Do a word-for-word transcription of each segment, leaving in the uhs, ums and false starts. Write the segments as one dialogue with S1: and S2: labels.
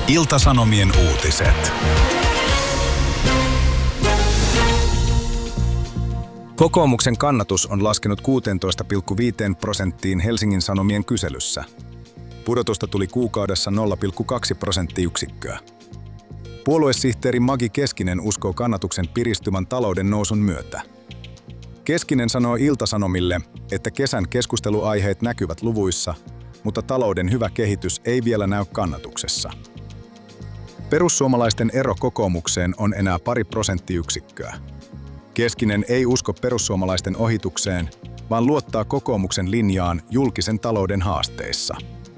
S1: Ilta-Sanomien uutiset. Kokoomuksen kannatus on laskenut kuusitoista pilkku viisi prosenttiin Helsingin Sanomien kyselyssä. Pudotusta tuli kuukaudessa nolla pilkku kaksi prosenttiyksikköä. Puoluesihteeri Magi Keskinen uskoo kannatuksen piristyvän talouden nousun myötä. Keskinen sanoo Ilta-Sanomille, että kesän keskusteluaiheet näkyvät luvuissa, mutta talouden hyvä kehitys ei vielä näy kannatuksessa. Perussuomalaisten ero kokoomukseen on enää pari prosenttiyksikköä. Keskinen ei usko perussuomalaisten ohitukseen, vaan luottaa kokoomuksen linjaan julkisen talouden haasteissa.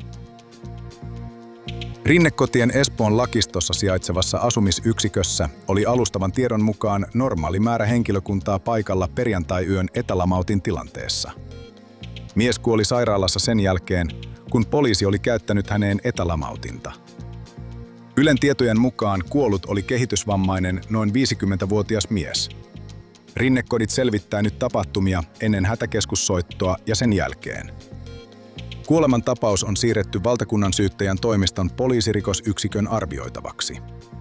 S1: Rinnekotien Espoon Lakistossa sijaitsevassa asumisyksikössä oli alustavan tiedon mukaan normaali määrä henkilökuntaa paikalla perjantai-yön etälamautin tilanteessa. Mies kuoli sairaalassa sen jälkeen, kun poliisi oli käyttänyt häneen etälamautinta. Ylen tietojen mukaan kuollut oli kehitysvammainen noin viisikymmentävuotias mies. Rinnekodit selvittää nyt tapahtumia ennen hätäkeskussoittoa ja sen jälkeen. Kuoleman tapaus on siirretty valtakunnan syyttäjän toimiston poliisirikosyksikön arvioitavaksi.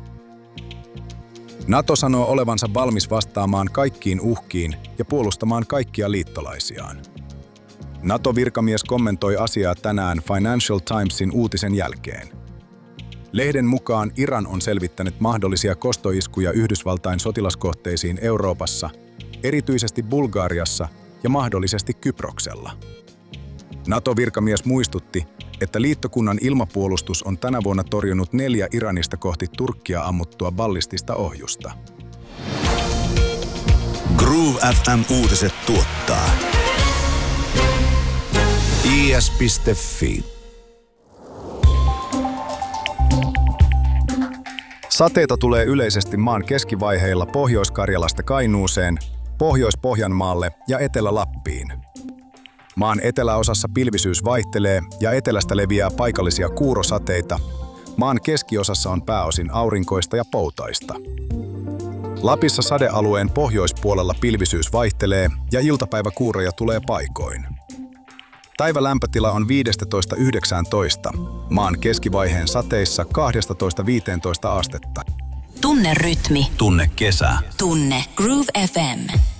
S1: NATO sanoo olevansa valmis vastaamaan kaikkiin uhkiin ja puolustamaan kaikkia liittolaisiaan. NATO-virkamies kommentoi asiaa tänään Financial Timesin uutisen jälkeen. Lehden mukaan Iran on selvittänyt mahdollisia kostoiskuja Yhdysvaltain sotilaskohteisiin Euroopassa, erityisesti Bulgariassa ja mahdollisesti Kyproksella. NATO-virkamies muistutti, että liittokunnan ilmapuolustus on tänä vuonna torjunut neljä Iranista kohti Turkkia ammuttua ballistista ohjusta.
S2: Groove F M-uutiset tuottaa I S piste Fi.
S1: Sateita tulee yleisesti maan keskivaiheilla Pohjois-Karjalasta Kainuuseen, Pohjois-Pohjanmaalle ja Etelä-Lappiin. Maan eteläosassa pilvisyys vaihtelee ja etelästä leviää paikallisia kuurosateita. Maan keskiosassa on pääosin aurinkoista ja poutaista. Lapissa sadealueen pohjoispuolella pilvisyys vaihtelee ja iltapäiväkuuroja tulee paikoin. Päivälämpötila on viisitoista yhdeksäntoista, maan keskivaiheen sateissa kaksitoista viisitoista astetta.
S3: Tunne rytmi.
S2: Tunne kesä.
S3: Tunne Groove F M.